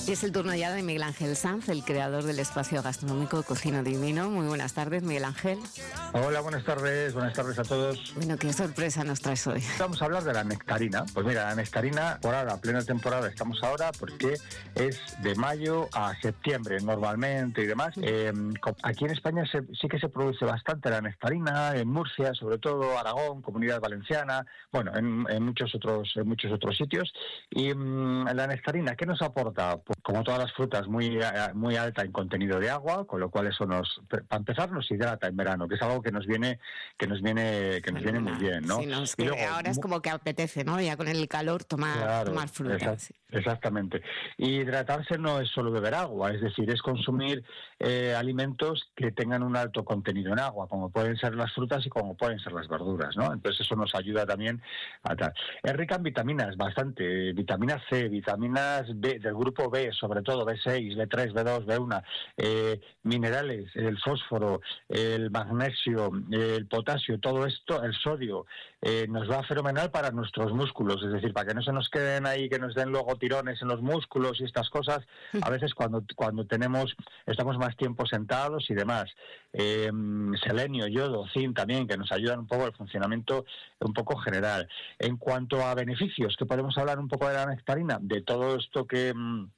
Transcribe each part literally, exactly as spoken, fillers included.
Y es el turno ya de Miguel Ángel Sanz, el creador del espacio gastronómico Cocina Divino. Muy buenas tardes, Miguel Ángel. Hola, buenas tardes, buenas tardes a todos. Bueno, ¿qué sorpresa nos traes hoy? Vamos a hablar de la nectarina. Pues mira, la nectarina, temporada, plena temporada estamos ahora porque es de mayo a septiembre normalmente y demás. Eh, aquí en España se, sí que se produce bastante la nectarina, en Murcia sobre todo, Aragón, Comunidad Valenciana, bueno, en, en muchos otros en muchos otros sitios. Y mmm, la nectarina, ¿qué nos aporta? Pues, como todas las frutas, muy muy alta en contenido de agua, con lo cual eso nos, para empezar, nos hidrata en verano, que es algo que nos viene que nos viene que nos viene muy bien, ¿no? Sí, no, es que luego, ahora es como que apetece, ¿no? Ya con el calor tomar claro, tomar fruta. Exact, sí. Exactamente. Y hidratarse no es solo beber agua, es decir, es consumir eh, alimentos que tengan un alto contenido en agua, como pueden ser las frutas y como pueden ser las verduras, ¿no? Entonces eso nos ayuda también a tal. Es rica en vitaminas, bastante, vitamina C, vitaminas B, del grupo B, sobre todo B seis, B tres, B dos, B uno, eh, minerales, el fósforo, el magnesio, el potasio, todo esto, el sodio, eh, nos va fenomenal para nuestros músculos, es decir, para que no se nos queden ahí, que nos den luego tirones en los músculos y estas cosas, a veces cuando cuando tenemos estamos más tiempo sentados y demás. Eh, selenio, yodo, zinc también, que nos ayudan un poco al funcionamiento un poco general. En cuanto a beneficios, que podemos hablar un poco de la nectarina, de todo esto que...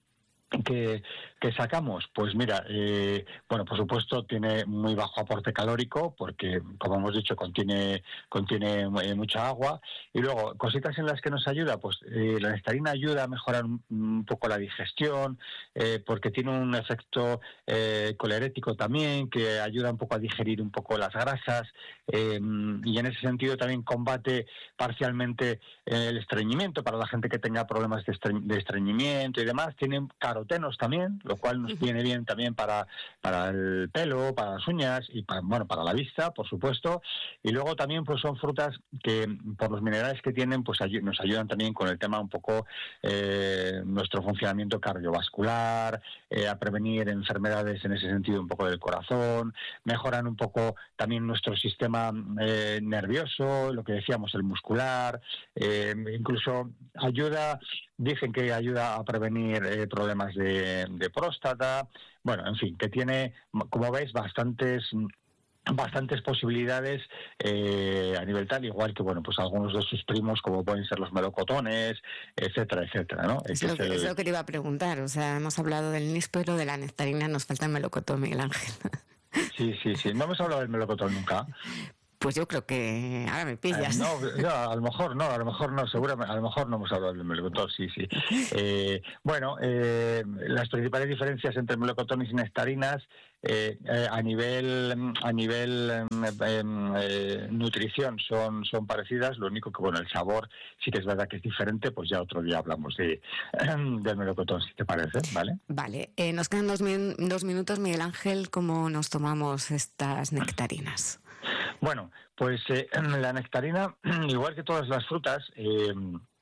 Que, que sacamos, pues mira, eh, bueno, por supuesto tiene muy bajo aporte calórico porque, como hemos dicho, contiene contiene eh, mucha agua. Y luego, cositas en las que nos ayuda, pues eh, la nectarina ayuda a mejorar un, un poco la digestión, eh, porque tiene un efecto eh, colerético también, que ayuda un poco a digerir un poco las grasas, eh, y en ese sentido también combate parcialmente el estreñimiento para la gente que tenga problemas de, estre- de estreñimiento y demás. Tiene carotenos también, lo cual nos viene bien también para, para el pelo, para las uñas y para, bueno, para la vista, por supuesto. Y luego también pues son frutas que por los minerales que tienen pues ay- nos ayudan también con el tema un poco eh, nuestro funcionamiento cardiovascular, eh, a prevenir enfermedades en ese sentido un poco del corazón, mejoran un poco también nuestro sistema eh, nervioso, lo que decíamos, el muscular, eh, incluso ayuda, dicen que ayuda a prevenir eh, problemas de, de próstata, bueno, en fin, que tiene, como veis, bastantes bastantes posibilidades eh, a nivel tal, igual que bueno, pues algunos de sus primos, como pueden ser los melocotones, etcétera, etcétera, ¿no? Es, que lo es, que, el... es lo que te iba a preguntar, o sea, hemos hablado del níspero, de la nectarina, nos falta el melocotón, Miguel Ángel. Sí, sí, sí, no hemos hablado del melocotón nunca. Pues yo creo que ahora me pillas. Eh, no, no, a lo mejor no, a lo mejor no, seguramente, a lo mejor no hemos hablado del melocotón, sí, sí. Eh, bueno, eh, las principales diferencias entre melocotones y nectarinas eh, eh, a nivel a nivel eh, eh, nutrición son son parecidas, lo único que bueno, el sabor sí que es verdad que es diferente, pues ya otro día hablamos de del melocotón, si te parece, ¿vale? Vale, eh, nos quedan dos, min- dos minutos, Miguel Ángel, ¿cómo nos tomamos estas nectarinas? Bueno, pues eh, la nectarina, igual que todas las frutas, eh,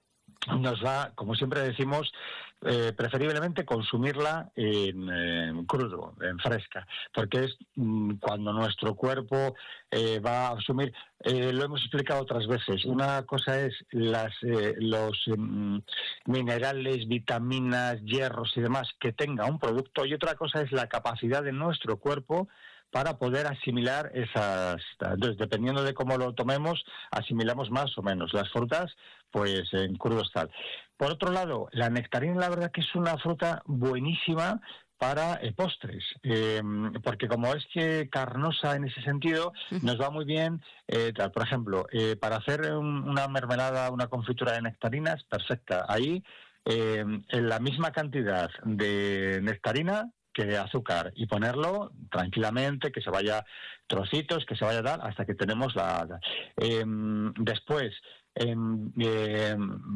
nos va, como siempre decimos, eh, preferiblemente consumirla en, en crudo, en fresca, porque es mm, cuando nuestro cuerpo eh, va a asumir, eh, lo hemos explicado otras veces, una cosa es las eh, los mm, minerales, vitaminas, hierros y demás que tenga un producto, y otra cosa es la capacidad de nuestro cuerpo para poder asimilar esas. Entonces, dependiendo de cómo lo tomemos, asimilamos más o menos. Las frutas, pues en crudo tal. Por otro lado, la nectarina, la verdad que es una fruta buenísima para eh, postres, eh, porque como es que carnosa en ese sentido, nos va muy bien, eh, tal, por ejemplo, eh, para hacer un, una mermelada, una confitura de nectarinas, perfecta. Ahí, eh, en la misma cantidad de nectarina que de azúcar, y ponerlo tranquilamente, que se vaya trocitos, que se vaya tal, hasta que tenemos la... Eh, después, en eh,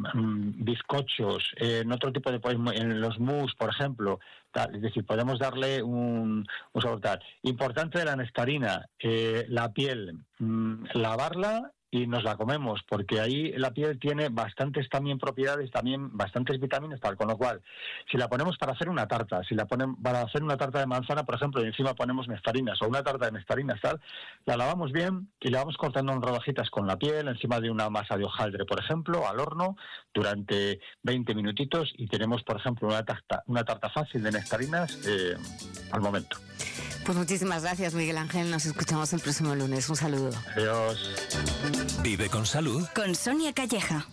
bizcochos, en otro tipo de... en los mousse, por ejemplo, tal, es decir, podemos darle un, un sabor tal. Importante de la nectarina, eh, la piel, mmm, lavarla y nos la comemos, porque ahí la piel tiene bastantes también propiedades, también bastantes vitaminas, tal, con lo cual, si la ponemos para hacer una tarta, si la ponen para hacer una tarta de manzana, por ejemplo, y encima ponemos nectarinas, o una tarta de nectarinas, tal, la lavamos bien y la vamos cortando en rodajitas con la piel, encima de una masa de hojaldre, por ejemplo, al horno, durante veinte minutitos, y tenemos, por ejemplo, una tarta, una tarta fácil de nectarinas eh, al momento. Pues muchísimas gracias, Miguel Ángel. Nos escuchamos el próximo lunes. Un saludo. Adiós. Vive con salud. Con Sonia Calleja.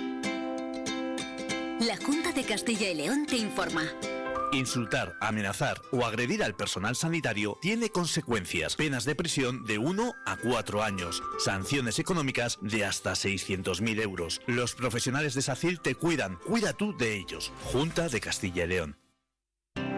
La Junta de Castilla y León te informa. Insultar, amenazar o agredir al personal sanitario tiene consecuencias. Penas de prisión de uno a cuatro años. Sanciones económicas de hasta seiscientos mil euros. Los profesionales de SACIL te cuidan. Cuida tú de ellos. Junta de Castilla y León.